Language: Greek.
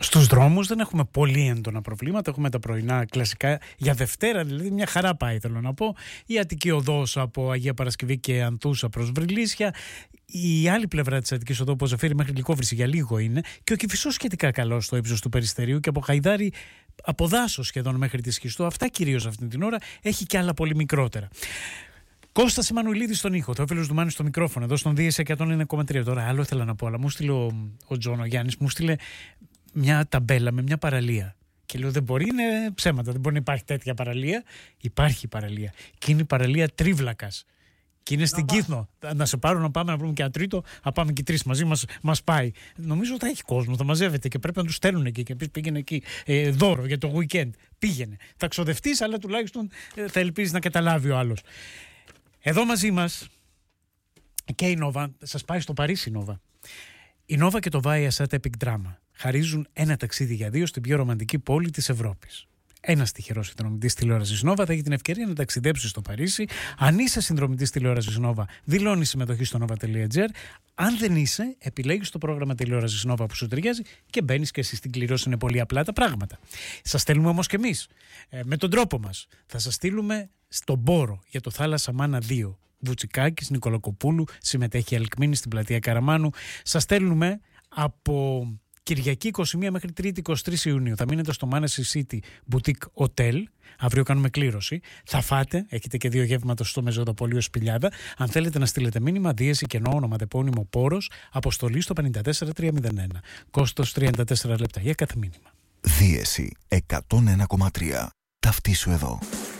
Στους δρόμους δεν έχουμε πολύ έντονα προβλήματα. Έχουμε τα πρωινά κλασικά. Για Δευτέρα δηλαδή μια χαρά πάει, θέλω να πω. Η Αττική Οδός από Αγία Παρασκευή και Ανθούσα προς Βρυλίσια. Η άλλη πλευρά της Αττικής Οδού από Ζεφύρι μέχρι Λυκόβρηση για λίγο είναι. Και ο Κηφισός σχετικά καλό στο ύψος του Περιστερίου και από Χαϊδάρι από Δάσος σχεδόν μέχρι τη Σχιστό. Αυτά κυρίως αυτή την ώρα. Έχει και άλλα πολύ μικρότερα. Κώστας Εμμανουηλίδης στον ήχο, Θεόφιλος Δουμάνης στο μικρόφωνο, εδώ στον Δίες 101,3. Τώρα άλλο ήθελα να πω, αλλά μου στείλε ο Τζον, ο Γιάννης, μου στείλε μια ταμπέλα με μια παραλία. Και λέω δεν μπορεί, είναι ψέματα, δεν μπορεί να υπάρχει τέτοια παραλία. Υπάρχει παραλία. Και είναι η παραλία Τρίβλακας. Και είναι στην Κύθνο. Να σε πάρω να πάμε να βρούμε και ένα τρίτο, να πάμε και τρεις μαζί, μας πάει. Νομίζω ότι θα έχει κόσμο, θα μαζεύεται και πρέπει να του στέλνουν εκεί. Και επίσης πήγαινε εκεί δώρο για το weekend. Πήγαινε. Θα ξοδευτείς, αλλά τουλάχιστον θα ελπίζεις να καταλάβει ο άλλος. Εδώ μαζί μας και η Νόβα, σας πάει στο Παρίσι η Νόβα. Η Νόβα και το Viasat Epic Drama χαρίζουν ένα ταξίδι για δύο στην πιο ρομαντική πόλη της Ευρώπης. Ένας τυχερός συνδρομητής τηλεόρασης Νόβα θα έχει την ευκαιρία να ταξιδέψει στο Παρίσι. Αν είσαι συνδρομητής τηλεόρασης Νόβα, δηλώνεις συμμετοχή στο nova.gr. Αν δεν είσαι, επιλέγεις το πρόγραμμα τηλεόρασης Νόβα που σου ταιριάζει και μπαίνεις και εσύ στην κληρώση. Είναι πολύ απλά τα πράγματα. Σας στέλνουμε όμως και εμείς με τον τρόπο μας. Θα σας στείλουμε στον Μπόρο για το Θάλασσα Μάνα 2. Βουτσικάκης, Νικολακοπούλου, συμμετέχει η Αλκμίνη στην πλατεία Καραμάνου. Σας στέλνουμε από Κυριακή 21 μέχρι Τρίτη 23 Ιουνίου. Θα μείνετε στο Manassi City Boutique Hotel. Αύριο κάνουμε κλήρωση. Θα φάτε, έχετε και 2 γεύματα στο Μεζοδοπολείο Σπηλιάδα. Αν θέλετε να στείλετε μήνυμα, δίεση, κενό, ονοματεπώνυμο, πόρος, αποστολή στο 54301. Κόστος 34 λεπτά για κάθε μήνυμα. Δίεση 101,3. Ταυτίσου εδώ.